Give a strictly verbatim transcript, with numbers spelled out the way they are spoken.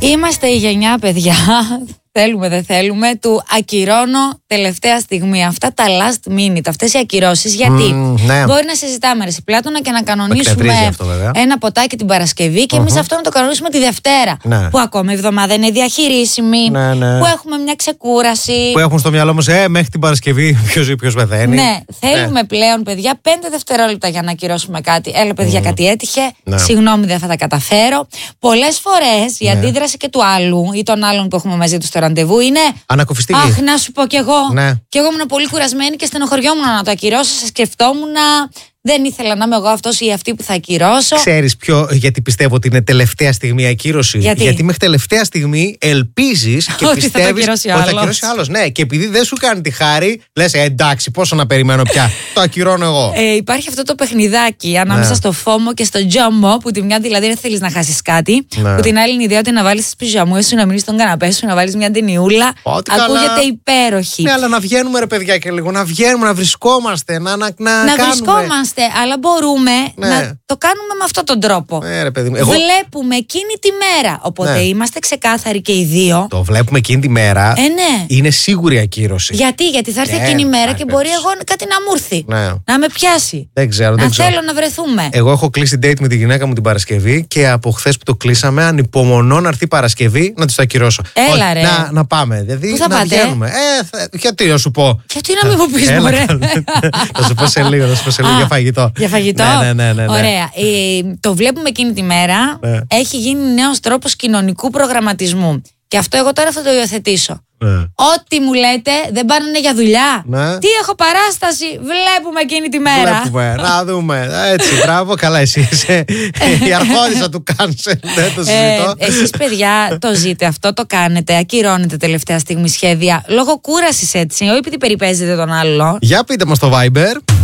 Είμαστε η γενιά, παιδιά, θέλουμε δεν θέλουμε, του ακυρώνω τελευταία στιγμή. Αυτά τα last minute, αυτές οι ακυρώσεις, γιατί Mm, ναι. μπορεί να συζητάμε, ρε Πλάτωνα, και να κανονίσουμε αυτό, ένα ποτάκι την Παρασκευή και Mm-hmm. εμείς αυτό να το κανονίσουμε τη Δευτέρα. Ναι. Που ακόμα η εβδομάδα είναι διαχειρίσιμη, Ναι, ναι. που έχουμε μια ξεκούραση. Που έχουν στο μυαλό μας, ε, μέχρι την Παρασκευή ποιος ζει, ποιος πεθαίνει. Ναι, θέλουμε Ναι. πλέον, παιδιά, πέντε δευτερόλεπτα για να ακυρώσουμε κάτι. Έλα, παιδιά, mm. κάτι έτυχε. Ναι. Συγγνώμη, δεν θα τα καταφέρω. Πολλές φορές η Ναι. αντίδραση και του άλλου ή των άλλων που έχουμε μαζί του στο ραντεβού είναι. Ανακουφιστική. Αχ, να σου πω κι εγώ. Ναι. Κι εγώ ήμουν πολύ κουρασμένη και στενοχωριόμουν να το ακυρώσω. Σε σκεφτόμουν. Δεν ήθελα να είμαι εγώ αυτός ή αυτή που θα ακυρώσω. Ξέρεις ποιο, γιατί πιστεύω ότι είναι τελευταία στιγμή η ακύρωση. Γιατί? Γιατί μέχρι τελευταία στιγμή ελπίζεις και Ότι θα το πιστεύεις ακυρώσει ότι θα άλλος. ακυρώσει άλλος. Ναι, και επειδή δεν σου κάνει τη χάρη, λες ε, εντάξει, πόσο να περιμένω πια. Το ακυρώνω εγώ. Ε, υπάρχει αυτό το παιχνιδάκι ανάμεσα Ναι. στο φόμο και στο τζόμο, που τη μια δηλαδή δεν θέλεις να χάσεις κάτι, Ναι. που την άλλη είναι η ιδέα ότι να βάλεις τις πιζαμούες σου, να μείνεις στον καναπέ σου, να βάλεις μια ταινιούλα. Ό,τι Ακούγεται καλά. υπέροχη. Ναι, αλλά να βγαίνουμε ρε παιδιά και λίγο, να βγαίνουμε, να βρισκόμαστε, να, να, να, να κάνουμε. βρισκόμαστε, αλλά μπορούμε Ναι. να το κάνουμε με αυτόν τον τρόπο. Ναι, ρε παιδί μου. Εγώ Βλέπουμε εκείνη τη μέρα. Οπότε Ναι. είμαστε ξεκάθαροι και οι δύο. το βλέπουμε εκείνη τη μέρα. Ε, ναι. Είναι σίγουρη ακύρωση. Γιατί, γιατί θα έρθει Ναι, εκείνη η μέρα υπάρχει και μπορεί περίπτωση. εγώ κάτι να μου έρθει. Ναι. Να με πιάσει. Δεν ξέρω, να δεν ξέρω. θέλω να βρεθούμε. Εγώ έχω κλείσει date με τη γυναίκα μου την Παρασκευή και από χθες που το κλείσαμε, ανυπομονώ να έρθει η Παρασκευή να της το ακυρώσω. Έλα, Όχι, ρε. Να, να πάμε. Δηλαδή Πού θα να πάτε? βγαίνουμε. Ε, θα, γιατί να σου πω. Γιατί να μην μου πεις, Έλα, μωρέ. καλά. Θα σου πω σε λίγο, θα σου πω σε λίγο Α, για φαγητό. Για φαγητό. Ναι, ναι, ναι, ναι, ναι. Ωραία. Ε, το βλέπουμε εκείνη τη μέρα. Ναι. Έχει γίνει νέος τρόπος κοινωνικού προγραμματισμού. Και αυτό εγώ τώρα θα το υιοθετήσω. Ναι. Ό,τι μου λέτε, δεν πάνε για δουλειά. Ναι. Τι έχω παράσταση, βλέπουμε εκείνη τη μέρα. Βλέπουμε, να δούμε. Έτσι, μπράβο, καλά, εσύ είσαι η αρχόντισσα του κάνσελ. Δεν το συζητώ. Ε, εσείς, παιδιά, το ζείτε αυτό, το κάνετε, ακυρώνετε τελευταία στιγμή σχέδια λόγω κούρασης, έτσι, όχι επειδή περιπέζετε τον άλλο. Για πείτε μας το Viber.